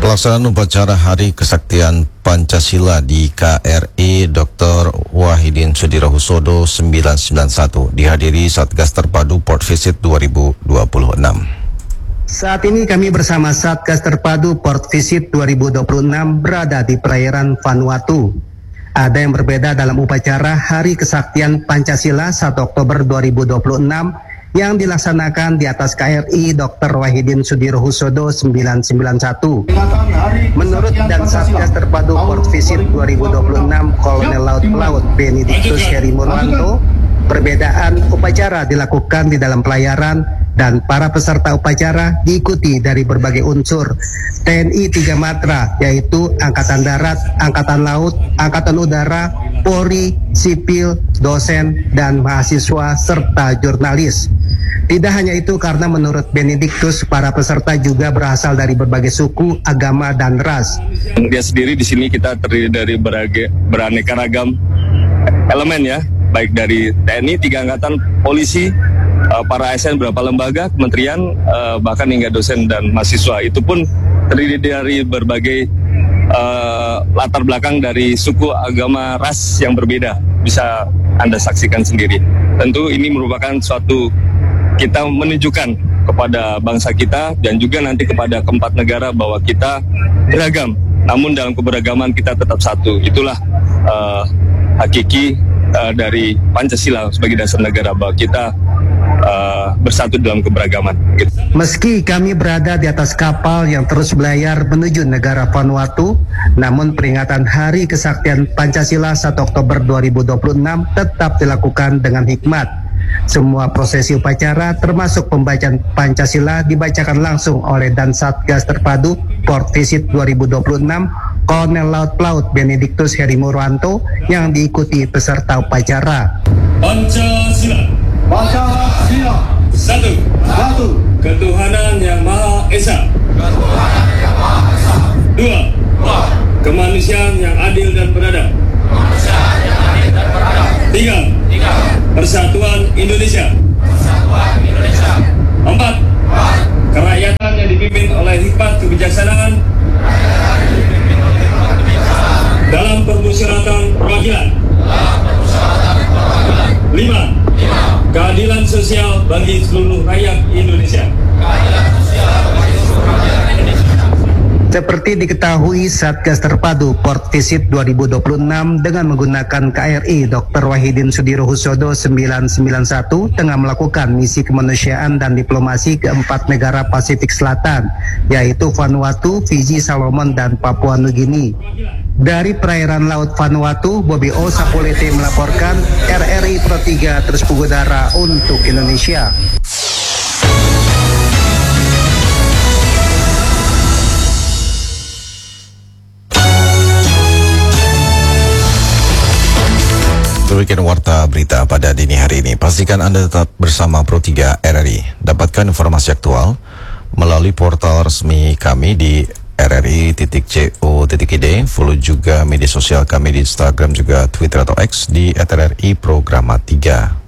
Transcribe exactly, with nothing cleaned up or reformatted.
Pelaksanaan upacara Hari Kesaktian Pancasila di K R I Doktor Wahidin Sudirohusodo sembilan sembilan satu dihadiri Satgas Terpadu Port Visit dua ribu dua puluh enam. Saat ini kami bersama Satgas Terpadu Port Visit dua ribu dua puluh enam berada di perairan Vanuatu. Ada yang berbeda dalam upacara Hari Kesaktian Pancasila satu Oktober dua ribu dua puluh enam yang dilaksanakan di atas K R I Doktor Wahidin Sudirohusodo sembilan sembilan satu. Menurut dan Satgas Terpadu Port Visit dua ribu dua puluh enam Kolonel Laut Pelaut Benedictus Heri Murwanto, perbedaan upacara dilakukan di dalam pelayaran dan para peserta upacara diikuti dari berbagai unsur T N I tiga matra, yaitu Angkatan Darat, Angkatan Laut, Angkatan Udara, Polri, sipil, dosen, dan mahasiswa serta jurnalis. Tidak hanya itu, karena menurut Benedictus para peserta juga berasal dari berbagai suku, agama, dan ras. Dia sendiri di sini kita terdiri dari berbagai beraneka ragam elemen ya, baik dari T N I, tiga angkatan, polisi, para A S N, beberapa lembaga, kementerian, bahkan hingga dosen dan mahasiswa. Itu pun terdiri dari berbagai uh, latar belakang dari suku, agama, ras yang berbeda. Bisa Anda saksikan sendiri. Tentu ini merupakan suatu, kita menunjukkan kepada bangsa kita dan juga nanti kepada keempat negara bahwa kita beragam, namun dalam keberagaman kita tetap satu. Itulah uh, hakiki uh, dari Pancasila sebagai dasar negara, bahwa kita Uh, bersatu dalam keberagaman. Gitu. Meski kami berada di atas kapal yang terus berlayar menuju negara Vanuatu, namun peringatan Hari Kesaktian Pancasila satu Oktober dua ribu dua puluh enam tetap dilakukan dengan hikmat. Semua prosesi upacara termasuk pembacaan Pancasila dibacakan langsung oleh Dan Satgas Terpadu Port Visit dua ribu dua puluh enam Kolonel Laut Pelaut Benedictus Heri Murwanto yang diikuti peserta upacara. Pancasila. Pancasila. Satu. Satu. Ketuhanan yang Maha Esa. Ketuhanan yang Maha Esa. Dua. Dua. Kemanusiaan yang adil dan beradab. Kemanusiaan yang adil dan beradab. Tiga. Tiga. Persatuan Indonesia. Persatuan Indonesia. Empat. Empat. Kerakyatan yang dipimpin oleh hikmat kebijaksanaan. Kerakyatan yang dipimpin oleh hikmat kebijaksanaan. Dalam permusyawaratan perwakilan. Dalam permusyawaratan perwakilan. Lima. Lima. Keadilan sosial bagi seluruh rakyat Indonesia. Keadilan sosial bagi seluruh rakyat Indonesia. Seperti diketahui, Satgas Terpadu Port Visit dua ribu dua puluh enam dengan menggunakan K R I Doktor Wahidin Sudirohusodo sembilan sembilan satu tengah melakukan misi kemanusiaan dan diplomasi ke empat negara Pasifik Selatan, yaitu Vanuatu, Fiji, Solomon, dan Papua Nugini. Dari perairan Laut Vanuatu, Bobby O. Sapulete melaporkan R R I Pro tiga terus mengudara untuk Indonesia. Demikian warta berita pada dini hari ini. Pastikan Anda tetap bersama Pro tiga R R I. Dapatkan informasi aktual melalui portal resmi kami di r r i titik co titik i d. Follow juga media sosial kami di Instagram juga Twitter atau X di at r r i programa tiga.